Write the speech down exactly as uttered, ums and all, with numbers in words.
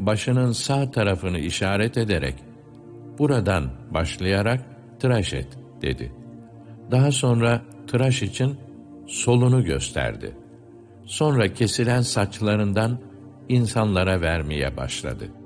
başının sağ tarafını işaret ederek, "Buradan başlayarak tıraş et," dedi. Daha sonra tıraş için solunu gösterdi. Sonra kesilen saçlarından insanlara vermeye başladı.